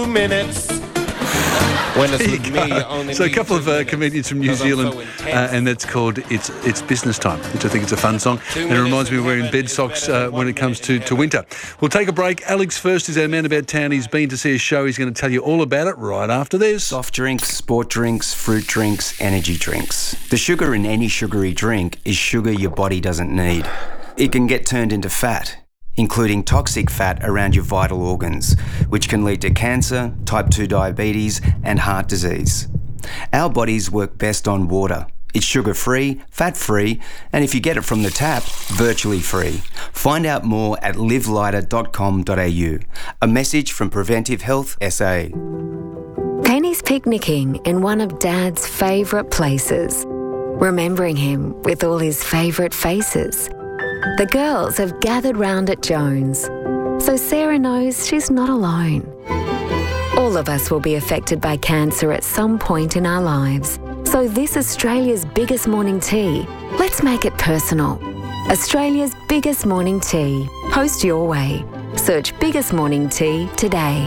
2 minutes. When it's with me, you only So a need couple 2 of comedians from New Zealand, and that's called It's Business Time, which I think is a fun song. And it reminds me of wearing bed socks when it comes to winter. We'll take a break. Alex First is our man about town. He's been to see a show. He's going to tell you all about it right after this. Soft drinks, sport drinks, fruit drinks, energy drinks. The sugar in any sugary drink is sugar your body doesn't need. It can get turned into fat, including toxic fat around your vital organs, which can lead to cancer, type 2 diabetes, and heart disease. Our bodies work best on water. It's sugar-free, fat-free, and if you get it from the tap, virtually free. Find out more at livelighter.com.au. A message from Preventive Health SA. Penny's picnicking in one of Dad's favourite places, remembering him with all his favourite faces. The girls have gathered round at Jones, so Sarah knows she's not alone. All of us will be affected by cancer at some point in our lives. So this Australia's biggest morning tea, let's make it personal. Australia's biggest morning tea. Post your way. Search Biggest Morning Tea today.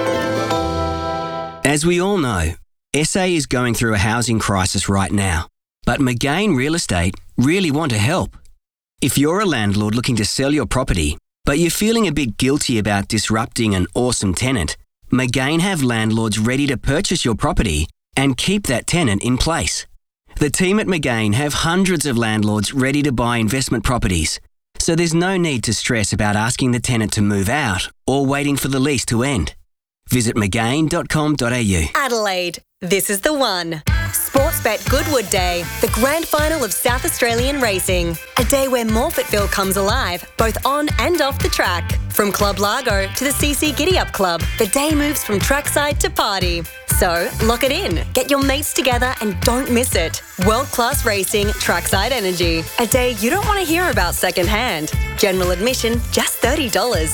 As we all know, SA is going through a housing crisis right now, but McGain Real Estate really want to help. If you're a landlord looking to sell your property, but you're feeling a bit guilty about disrupting an awesome tenant, McGain have landlords ready to purchase your property and keep that tenant in place. The team at McGain have hundreds of landlords ready to buy investment properties, so there's no need to stress about asking the tenant to move out or waiting for the lease to end. Visit mcgain.com.au. Adelaide, this is the one. Sportsbet Goodwood Day, the grand final of South Australian racing. A day where Morfettville comes alive, both on and off the track. From Club Largo to the CC Giddy Up Club, the day moves from trackside to party. So, lock it in, get your mates together and don't miss it. World-class racing, trackside energy. A day you don't want to hear about secondhand. General admission, just $30.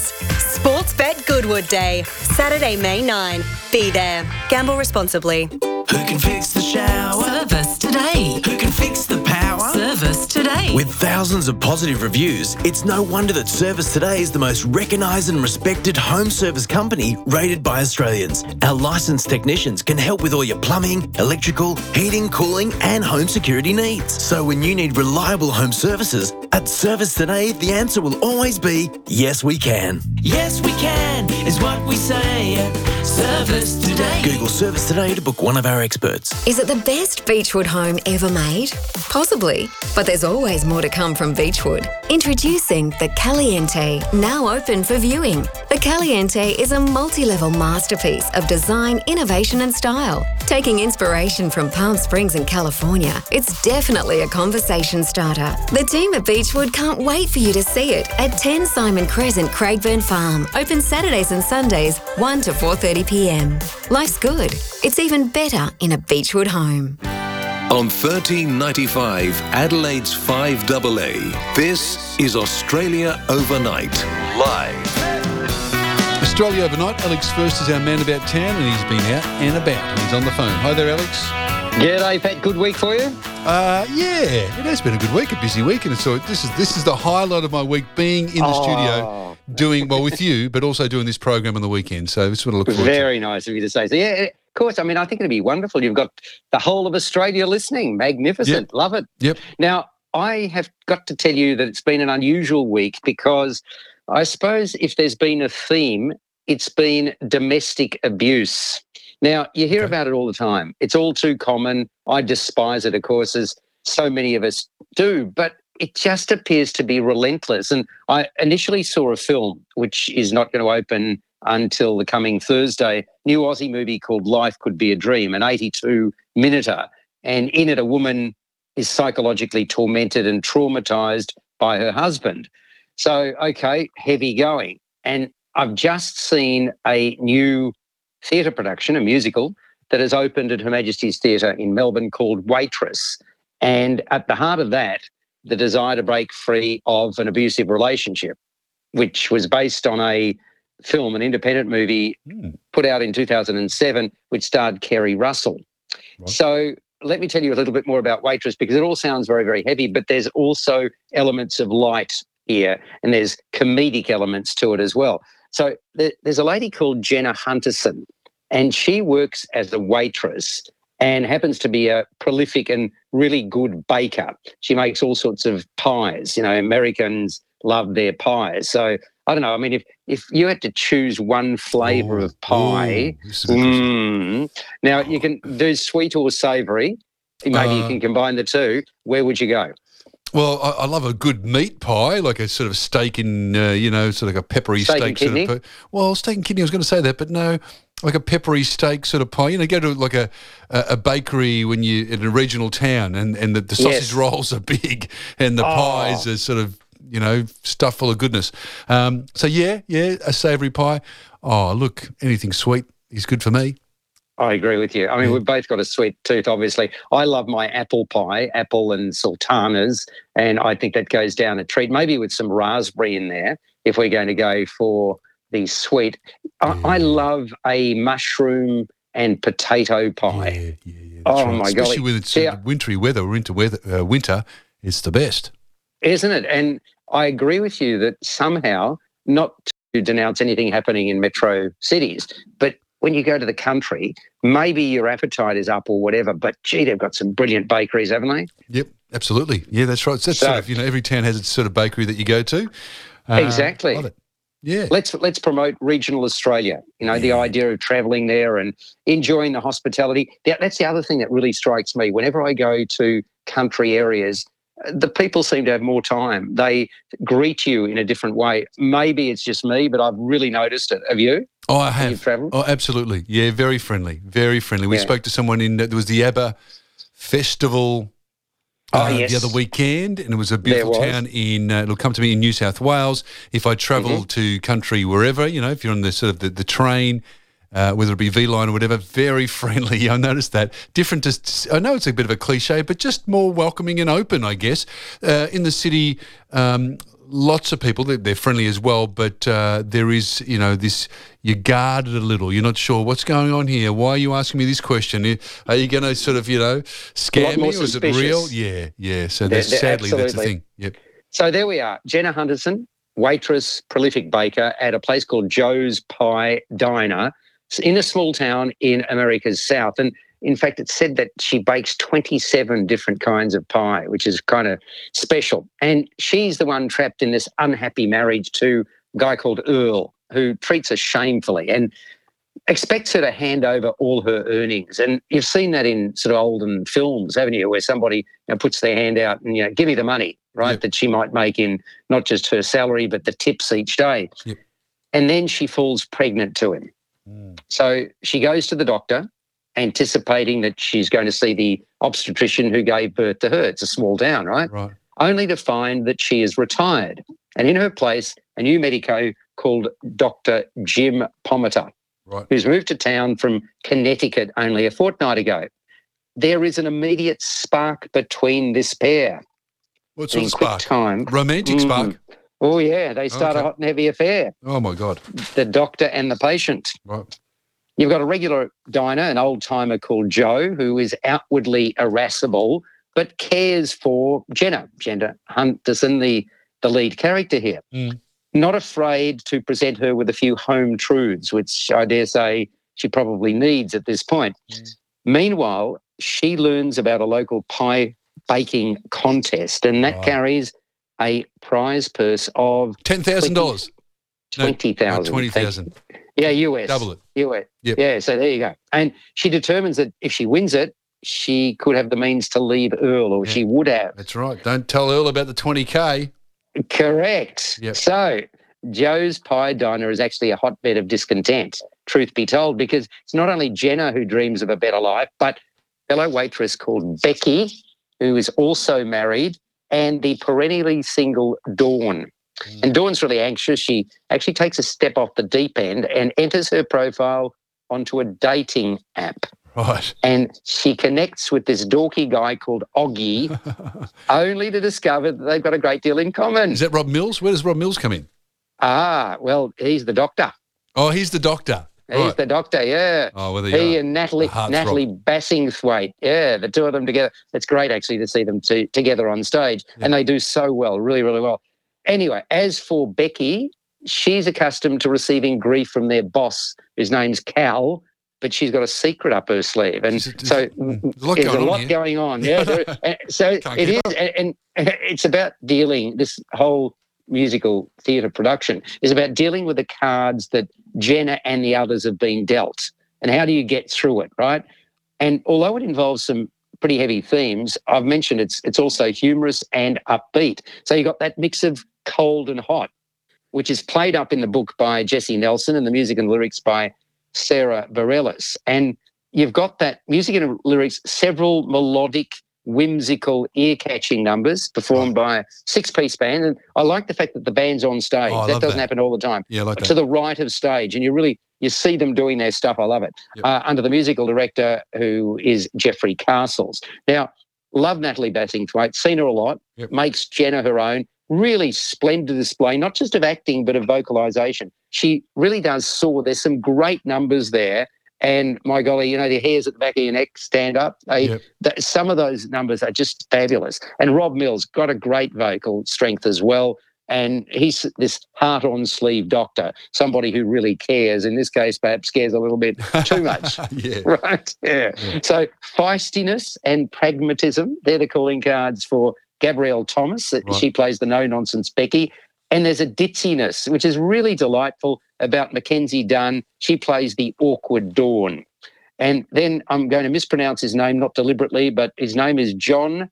Sportsbet Goodwood Day, Saturday, May 9. Be there. Gamble responsibly. Who can fix the shower? Service today. Who can fix the power? Service today. With thousands of positive reviews, it's no wonder that Service Today is the most recognised and respected home service company rated by Australians. Our licensed technicians can help with all your plumbing, electrical, heating, cooling and home security needs. So when you need reliable home services, at Service Today, the answer will always be, yes we can. Yes, we can, is what we say at Service Today. Google Service Today to book one of our experts. Is it the best Beechwood home ever made? Possibly, but there's always more to come from Beechwood. Introducing the Caliente, now open for viewing. The Caliente is a multi-level masterpiece of design, innovation and style. Taking inspiration from Palm Springs in California, it's definitely a conversation starter. The team at Beechwood can't wait for you to see it at 10 Simon Crescent, Craigburn Farm. Open Saturdays and Sundays, 1 to 4:30pm. Life's good. It's even better in a Beechwood home. On 1395 Adelaide's 5AA, this is Australia Overnight, live. Australia Overnight. Alex First is our man about town, and he's been out and about. He's on the phone. Hi there, Alex. G'day, Pat. Good week for you? Yeah, it has been a good week, a busy week, and so this is the highlight of my week, being in the studio, doing well with you, but also doing this program on the weekend. So this is what I look forward to. Very nice of you to say. So yeah, of course. I mean, I think it'd be wonderful. You've got the whole of Australia listening. Magnificent. Yep. Love it. Yep. Now, I have got to tell you that it's been an unusual week because I suppose if there's been a theme, it's been domestic abuse. Now, you hear about it all the time. It's all too common. I despise it, of course, as so many of us do, but it just appears to be relentless. And I initially saw a film, which is not going to open until the coming Thursday, new Aussie movie called Life Could Be a Dream, an 82-minuter. And in it, a woman is psychologically tormented and traumatised by her husband. So, okay, heavy going. And I've just seen a new theatre production, a musical, that has opened at Her Majesty's Theatre in Melbourne called Waitress. And at the heart of that, the desire to break free of an abusive relationship, which was based on a film, an independent movie put out in 2007, which starred Kerry Russell. Right. So let me tell you a little bit more about Waitress, because it all sounds very, very heavy, but there's also elements of light here, and there's comedic elements to it as well. So there's a lady called Jenna Hunterson, and she works as a waitress and happens to be a prolific and really good baker. She makes all sorts of pies. You know, Americans love their pies. So I don't know. I mean, if you had to choose one flavour of pie, now you can do sweet or savoury. Maybe you can combine the two. Where would you go? Well, I love a good meat pie, like a sort of steak in, sort of like a peppery steak and kidney? sort of. Well, steak and kidney, I was going to say that, but no, like a peppery steak sort of pie. You know, go to like a bakery when you're in a regional town and the sausage rolls are big and the pies are sort of, stuffed full of goodness. So, a savoury pie. Oh, look, anything sweet is good for me. I agree with you. I mean, we've both got a sweet tooth, obviously. I love my apple pie, apple and sultanas, and I think that goes down a treat, maybe with some raspberry in there if we're going to go for the sweet. I love a mushroom and potato pie. Yeah. Oh, right. my God. Especially when it's wintry weather or into winter, it's the best. Isn't it? And I agree with you that somehow, not to denounce anything happening in metro cities, but when you go to the country, maybe your appetite is up or whatever, but gee, they've got some brilliant bakeries, haven't they? Yep, absolutely. Yeah, that's right. That's sort of, every town has its sort of bakery that you go to. Exactly. Love it. Yeah. Let's promote regional Australia. The idea of travelling there and enjoying the hospitality. That's the other thing that really strikes me. Whenever I go to country areas, the people seem to have more time. They greet you in a different way. Maybe it's just me, but I've really noticed it. Have you? Oh, I have. You've travelled? Oh, absolutely. Yeah, very friendly. Very friendly. We spoke to someone there was the ABBA Festival the other weekend, and it was a beautiful town it'll come to me in New South Wales. If I travel to country wherever, if you're on the sort of the train, whether it be V-Line or whatever, very friendly. I noticed that. Different to, I know it's a bit of a cliche, but just more welcoming and open, I guess. In the city, lots of people, they're friendly as well, but there is, this, you're guarded a little. You're not sure what's going on here. Why are you asking me this question? Are you going to sort of, scam me or is it real? Yeah. So sadly, that's the thing. Yep. So there we are. Jenna Hunterson, waitress, prolific baker at a place called Joe's Pie Diner in a small town in America's South. And in fact, it's said that she bakes 27 different kinds of pie, which is kind of special. And she's the one trapped in this unhappy marriage to a guy called Earl, who treats her shamefully and expects her to hand over all her earnings. And you've seen that in sort of olden films, haven't you, where somebody puts their hand out and, give me the money, right, that she might make in not just her salary but the tips each day. Yep. And then she falls pregnant to him. So she goes to the doctor, anticipating that she's going to see the obstetrician who gave birth to her. It's a small town, right? Right. Only to find that she is retired. And in her place, a new medico called Dr. Jim Pomatter, who's moved to town from Connecticut only a fortnight ago. There is an immediate spark between this pair. What sort of spark? Romantic spark? Oh, yeah. They start a hot and heavy affair. Oh, my God. The doctor and the patient. Right. You've got a regular diner, an old-timer called Joe, who is outwardly irascible but cares for Jenna Hunterson, the lead character here. Not afraid to present her with a few home truths, which I dare say she probably needs at this point. Meanwhile, she learns about a local pie baking contest, and that carries a prize purse of $10,000. $20,000. $20,000. Yeah, US. Double it. US. Yep. Yeah, so there you go. And she determines that if she wins it, she could have the means to leave Earl, or she would have. That's right. Don't tell Earl about the 20K. Correct. Yep. So Joe's Pie Diner is actually a hotbed of discontent, truth be told, because it's not only Jenna who dreams of a better life, but a fellow waitress called Becky, who is also married, and the perennially single Dawn. And Dawn's really anxious. She actually takes a step off the deep end and enters her profile onto a dating app. Right. And she connects with this dorky guy called Oggy, only to discover that they've got a great deal in common. Is that Rob Mills? Where does Rob Mills come in? Well, he's the doctor. Oh, he's the doctor. He's the doctor, yeah. Oh, well, he and Natalie Bassingthwaite, the two of them together. It's great, actually, to see them together on stage. Yeah. And they do so well, really, really well. Anyway, as for Becky, she's accustomed to receiving grief from their boss, whose name's Cal, but she's got a secret up her sleeve. And so there's a lot going on. Yeah. So it is. And it's about dealing, this whole musical theatre production is about dealing with the cards that Jenna and the others have been dealt. And how do you get through it, right? And although it involves some pretty heavy themes, I've mentioned it's also humorous and upbeat. So you've got that mix of cold and hot, which is played up in the book by Jesse Nelson and the music and lyrics by Sarah Bareilles. And you've got that music and lyrics, several melodic, whimsical, ear-catching numbers performed by a six-piece band. And I like the fact that the band's on stage. That doesn't happen all the time. Yeah, I like that. To the right of stage, and you see them doing their stuff. I love it. Yep. Under the musical director, who is Jeffrey Castles. Now, love Natalie Bassingthwaite, seen her a lot, makes Jenna her own. Really splendid display, not just of acting, but of vocalisation. She really does soar. There's some great numbers there. And my golly, the hairs at the back of your neck stand up. Some of those numbers are just fabulous. And Rob Mills got a great vocal strength as well. And he's this heart-on-sleeve doctor, somebody who really cares. In this case, perhaps cares a little bit too much. Right? Yeah. So feistiness and pragmatism, they're the calling cards for Gabrielle Thomas. Right. She plays the no-nonsense Becky. And there's a ditziness, which is really delightful, about Mackenzie Dunn. She plays the awkward Dawn. And then I'm going to mispronounce his name, not deliberately, but his name is John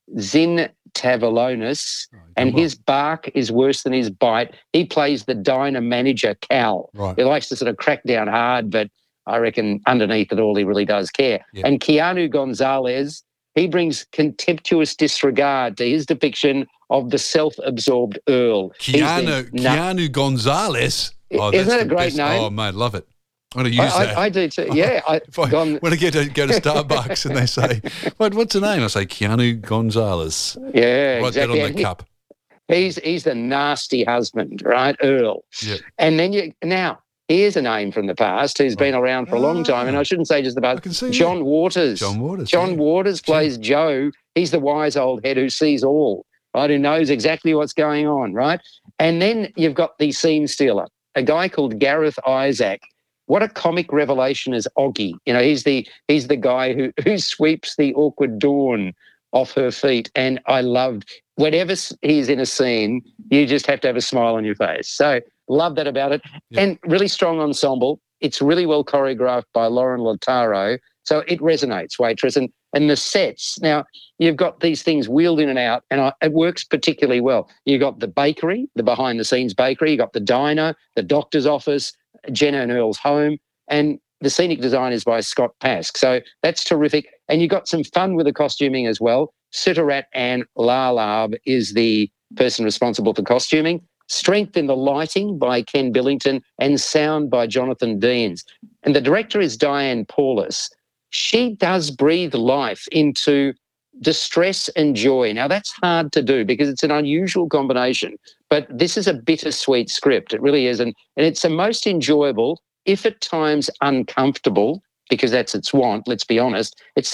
Zintavalonis, and his bark is worse than his bite. He plays the diner manager, Cal. Right. He likes to sort of crack down hard, but I reckon underneath it all he really does care. Yep. And Keanu Gonzalez, he brings contemptuous disregard to his depiction of the self-absorbed Earl. Keanu Gonzalez. Oh, isn't that a great name? Oh, mate, love it. I'm going to use that. I do too. Yeah. When I go to Starbucks and they say, what's the name? I say Keanu Gonzalez. Yeah, Write exactly. that on the cup. He's the nasty husband, right, Earl? Yeah. And then now here's a name from the past who's been around for a long time, and I shouldn't say just the past. John Waters. John Waters plays Joe. He's the wise old head who sees all, right? Who knows exactly what's going on, right? And then you've got the scene stealer, a guy called Gareth Isaac. What a comic revelation is Oggy. He's the guy who sweeps the awkward Dawn off her feet. And I loved, whenever he's in a scene, you just have to have a smile on your face. So love that about it. Yep. And really strong ensemble. It's really well choreographed by Lauren Lautaro. So it resonates, Waitress. And the sets, now you've got these things wheeled in and out, and it works particularly well. You've got the bakery, the behind-the-scenes bakery. You've got the diner, the doctor's office, Jenna and Earl's home, and the scenic design is by Scott Pask. So that's terrific. And you've got some fun with the costuming as well. Sitarat and Lalab is the person responsible for costuming. Strength in the lighting by Ken Billington, and sound by Jonathan Deans. And the director is Diane Paulus. She does breathe life into distress and joy. Now, that's hard to do because it's an unusual combination, but this is a bittersweet script. It really is. And it's the most enjoyable, if at times uncomfortable, because that's its want, let's be honest. It's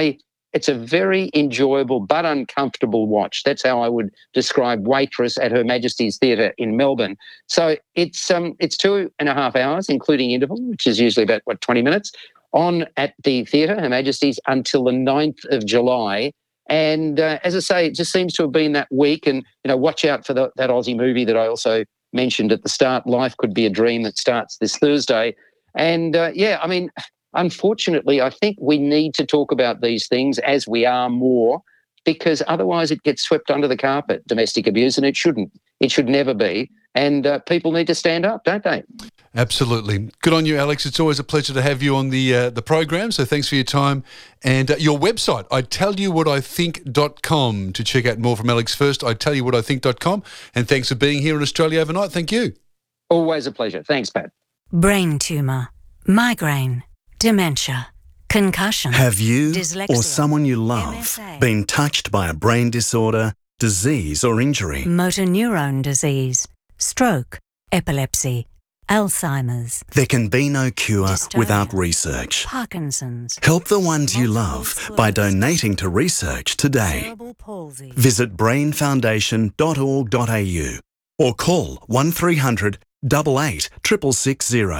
a very enjoyable but uncomfortable watch. That's how I describe Waitress at Her Majesty's Theatre in Melbourne. So it's 2.5 hours, including interval, which is usually about, 20 minutes, on at the theatre, Her Majesty's, until the 9th of July. And as I say, it just seems to have been that week. And, watch out for that Aussie movie that I also mentioned at the start, Life Could Be a Dream, that starts this Thursday. And, unfortunately, I think we need to talk about these things as we are more, because otherwise it gets swept under the carpet, domestic abuse, and it shouldn't. It should never be. And people need to stand up, don't they? Absolutely. Good on you, Alex. It's always a pleasure to have you on the program, so thanks for your time. And your website, ITellYouWhatIThink.com, to check out more from Alex first, ITellYouWhatIThink.com. And thanks for being here in Australia overnight. Thank you. Always a pleasure. Thanks, Pat. Brain tumour, migraine, dementia, concussion. Have you dyslexia, or someone you love MSA, been touched by a brain disorder, disease or injury? motor neurone disease, stroke, epilepsy, Alzheimer's. There can be no cure Dystonia, without research. Parkinson's. Help the ones you love by donating to research today. Cerebral palsy. Visit brainfoundation.org.au or call 1300 88 6660.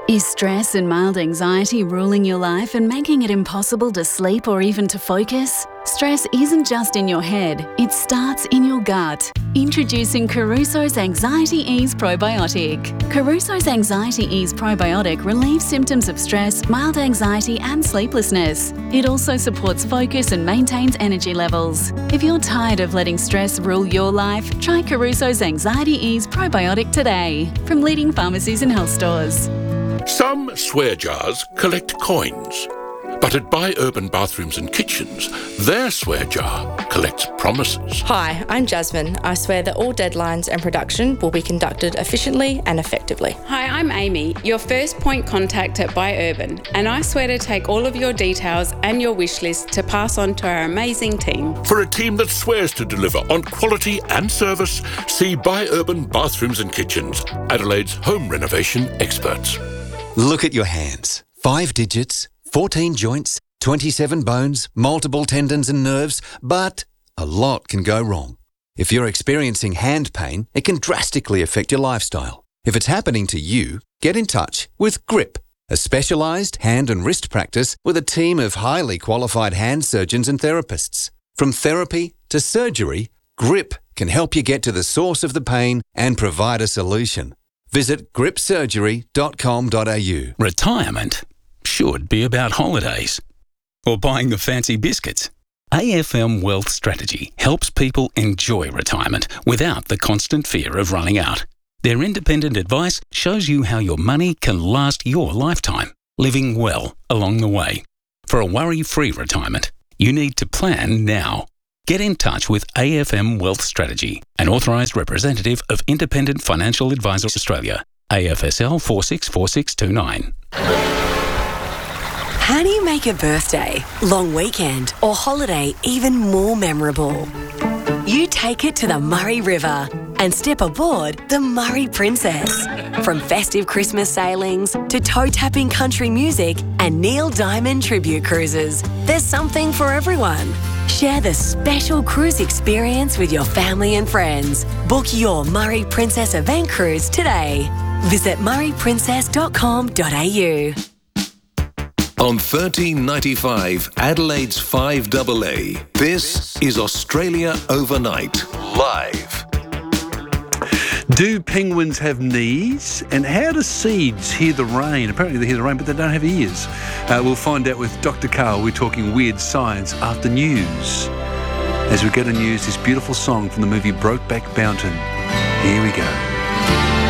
Is stress and mild anxiety ruling your life and making it impossible to sleep or even to focus? Stress isn't just in your head, it starts in your gut. Introducing Caruso's Anxiety Ease Probiotic. Caruso's Anxiety Ease Probiotic relieves symptoms of stress, mild anxiety and sleeplessness. It also supports focus and maintains energy levels. If you're tired of letting stress rule your life, try Caruso's Anxiety Ease Probiotic today from leading pharmacies and health stores. Some swear jars collect coins, but at Buy Urban Bathrooms and Kitchens, their swear jar collects promises. Hi, I'm Jasmine. I swear that all deadlines and production will be conducted efficiently and effectively. Hi, I'm Amy, your first point contact at Buy Urban, and I swear to take all of your details and your wish list to pass on to our amazing team. For a team that swears to deliver on quality and service, see Buy Urban Bathrooms and Kitchens, Adelaide's home renovation experts. Look at your hands. 5 digits, 14 joints, 27 bones, multiple tendons and nerves, but a lot can go wrong. If you're experiencing hand pain, it can drastically affect your lifestyle. If it's happening to you, get in touch with GRIP, a specialised hand and wrist practice with a team of highly qualified hand surgeons and therapists. From therapy to surgery, GRIP can help you get to the source of the pain and provide a solution. Visit gripsurgery.com.au. Retirement should be about holidays or buying the fancy biscuits. AFM Wealth Strategy helps people enjoy retirement without the constant fear of running out. Their independent advice shows you how your money can last your lifetime, living well along the way. For a worry-free retirement, you need to plan now. Get in touch with AFM Wealth Strategy, an authorised representative of Independent Financial Advisors Australia, AFSL 464629. How do you make a birthday, long weekend or holiday even more memorable? You take it to the Murray River and step aboard the Murray Princess. From festive Christmas sailings to toe-tapping country music and Neil Diamond tribute cruises, there's something for everyone. Share the special cruise experience with your family and friends. Book your Murray Princess event cruise today. Visit murrayprincess.com.au. On 1395 Adelaide's 5AA, this is Australia Overnight, live. Do penguins have knees? And how do seeds hear the rain? Apparently they hear the rain, but they don't have ears. We'll find out with Dr. Carl. We're talking weird science after news. As we go to news, this beautiful song from the movie Brokeback Mountain. Here we go.